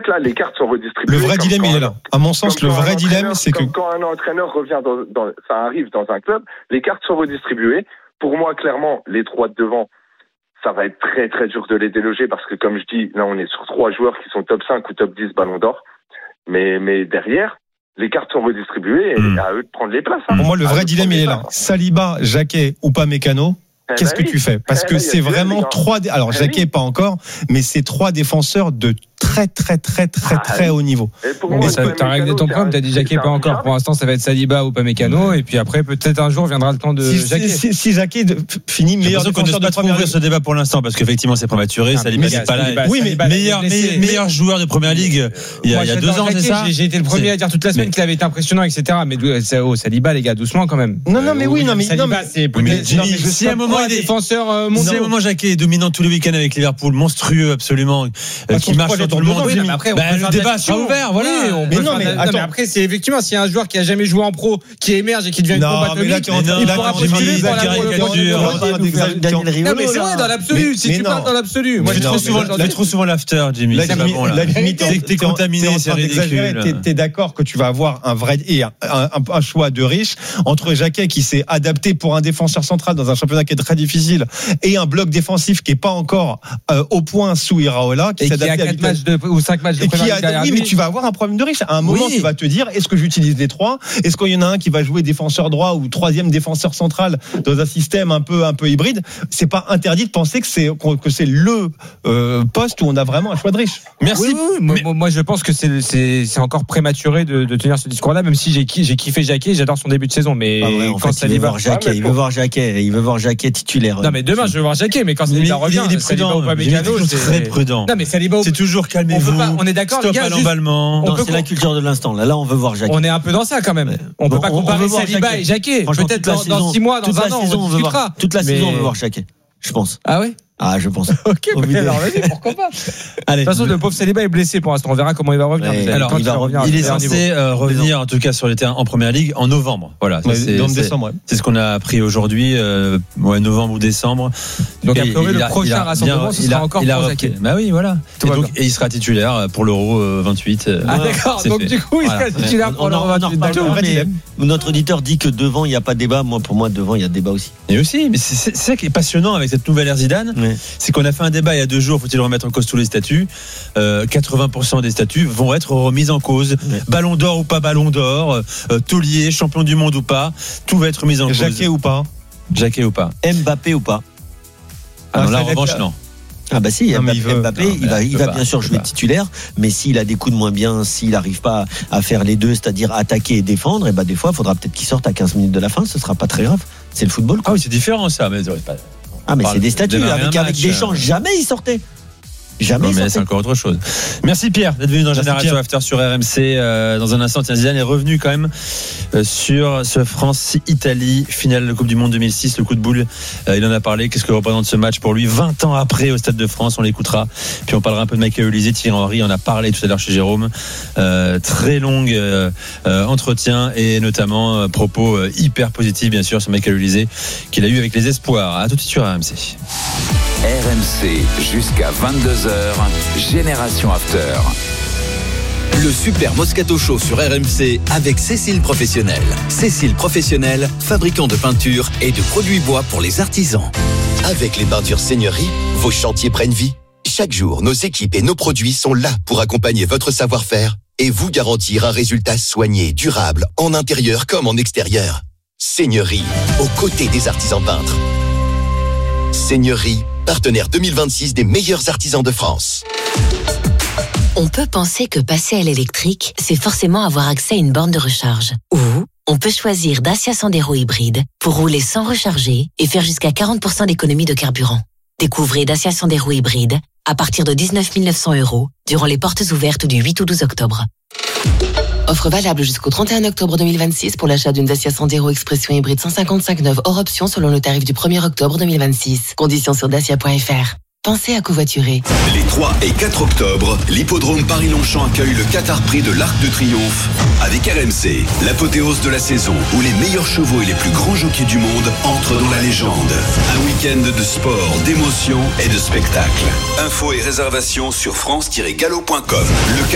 que là, les cartes sont redistribuées. Le vrai dilemme, il est là. À mon sens, le vrai dilemme, c'est que quand un entraîneur revient ça arrive dans un club, les cartes sont redistribuées. Pour moi, clairement, les 3 de devant, ça va être très très dur de les déloger parce que, comme je dis, là, on est sur 3 joueurs qui sont top 5 ou top 10 Ballon d'Or. Mais derrière, les cartes sont redistribuées et à eux de prendre les places. Hein. Pour moi, le vrai dilemme, il est là. Saliba, Jacquet ou pas Mécano. Qu'est-ce que tu fais ? Parce que c'est vraiment 3. Alors, Jacquet, pas encore, mais c'est 3 défenseurs de très haut niveau. Mais t'as réglé ton problème, t'as dit Jacquet pas encore. Pour l'instant, ça va être Saliba ou pas Mécano, et puis après, peut-être un jour viendra le temps de Jacquet. Si Jacquet finit meilleur défenseur de première ligue. Ce débat pour l'instant, parce qu'effectivement, c'est prématuré. Saliba n'est pas là. Oui, mais meilleur joueur de première ligue il y a 2 ans, c'est ça ? J'ai été le premier à dire toute la semaine qu'il avait été impressionnant, etc. Mais Saliba, les gars, doucement quand même. Non, mais oui, non, mais Saliba, c'est si à un moment défenseur mondial. Si à un moment Jacquet est dominant tous les week-ends avec Liverpool, monstrueux absolument, qui marche sur tout le monde. Le débat sera ouvert, voilà. Mais après, c'est effectivement, s'il y a un joueur qui a jamais joué en pro, qui émerge et qui devient une bombe atomique, il pourra postuler pour Non, mais c'est vrai, dans l'absolu. Si tu parles dans l'absolu. Moi, j'ai trop souvent l'after, Jimmy. La limite, t'es contaminé, c'est ridicule. T'es d'accord que tu vas avoir un choix de riche entre Jacquet qui s'est adapté pour un défenseur central dans un championnat qui est très difficile et un bloc défensif qui est pas encore au point sous Iraola, qui s'est adapté à 4 matchs ou 5 matchs de première ligue. Oui, mais tu vas avoir un problème de riche. À un moment, tu vas te dire, est-ce que j'utilise les 3 ? Est-ce qu'il y en a un qui va jouer défenseur droit ou 3e défenseur central dans un système un peu hybride ? C'est pas interdit de penser que c'est le poste où on a vraiment un choix de riche. Merci. Oui. Moi, je pense que c'est encore prématuré de tenir ce discours-là, même si j'ai kiffé Jacquet, j'adore son début de saison, mais quand Saliba il veut voir Jacquet titulaire. Non, mais demain je veux voir Jacquet, mais quand Saliba revient, il est prudent. C'est très prudent. Non, mais Saliba, c'est toujours calmez-vous. On est d'accord, stop les gars. À l'emballement. C'est la culture de l'instant. Là, on veut voir Jacquet. On est un peu dans ça quand même. On peut pas comparer Saliba et Jacquet. Peut-être dans 6 mois, dans un an, on discutera. Toute la saison, on veut voir Jacquet. Je pense. Ah ouais. Ah, je pense. Ok, alors vas-y, pourquoi pas. Allez. De toute façon, le pauvre Saliba est blessé pour l'instant. On verra comment il va revenir. Alors, il est censé revenir, en tout cas, sur les terrains en première ligue en novembre. Voilà. C'est ce qu'on a appris aujourd'hui, novembre ou décembre. Donc, après, le prochain rassemblement, ce sera encore pour Jacquet. Bah oui, voilà. Et il sera titulaire pour l'Euro 28. Ah, d'accord. Donc, du coup, il sera titulaire pour l'Euro 28. Notre auditeur dit que devant, il n'y a pas de débat. Moi, pour moi, devant, il y a débat aussi. Et aussi, mais c'est ça qui est passionnant avec cette nouvelle ère Zidane. C'est qu'on a fait un débat il y a 2 jours, faut-il remettre en cause tous les statuts. 80% des statuts vont être remis en cause. Ballon d'or ou pas ballon d'or, taulier, champion du monde ou pas, tout va être mis en cause. Jacquet ou pas. Mbappé ou pas. Non, là en revanche non. Ah bah si, Mbappé, il va bien sûr jouer titulaire, mais s'il a des coups de moins bien, s'il n'arrive pas à faire les deux, c'est-à-dire attaquer et défendre, et bah des fois, il faudra peut-être qu'il sorte à 15 minutes de la fin, ce sera pas très grave. C'est le football, quoi. Ah oui, c'est différent ça, mais c'est des statuts, avec Deschamps, jamais il sortait. Jamais. Mais c'est encore autre chose. Merci Pierre d'être venu dans Génération After sur RMC. Dans un instant, Zidane est revenu quand même sur ce France-Italie, finale de Coupe du Monde 2006, le coup de boule. Il en a parlé. Qu'est-ce que représente ce match pour lui 20 ans après au Stade de France, on l'écoutera. Puis on parlera un peu de Michael Olise, Thierry Henry, on a parlé tout à l'heure chez Jérôme. Très long entretien et notamment propos hyper positifs bien sûr sur Michael Olise qu'il a eu avec les espoirs. À tout de suite sur RMC. RMC jusqu'à 22h, Génération After. Le Super Moscato Show sur RMC avec Cécile Professionnel. Cécile Professionnel, fabricant de peinture et de produits bois pour les artisans. Avec les peintures Seigneurie, vos chantiers prennent vie. Chaque jour, nos équipes et nos produits sont là pour accompagner votre savoir-faire et vous garantir un résultat soigné, durable, en intérieur comme en extérieur. Seigneurie, aux côtés des artisans peintres. Seigneurie, partenaire 2026 des meilleurs artisans de France. On peut penser que passer à l'électrique, c'est forcément avoir accès à une borne de recharge. Ou on peut choisir Dacia Sandero hybride pour rouler sans recharger et faire jusqu'à 40% d'économie de carburant. Découvrez Dacia Sandero hybride à partir de 19 900 € durant les portes ouvertes du 8 au 12 octobre. Offre valable jusqu'au 31 octobre 2026 pour l'achat d'une Dacia Sandero Expression hybride 155 neuve hors option selon le tarif du 1er octobre 2026. Conditions sur dacia.fr. Pensez à covoiturer. Les 3 et 4 octobre, l'hippodrome Paris-Longchamp accueille le Qatar Prix de l'Arc de Triomphe avec RMC, l'apothéose de la saison où les meilleurs chevaux et les plus grands jockeys du monde entrent dans la légende. Un week-end de sport, d'émotion et de spectacle. Infos et réservations sur France-galop.com.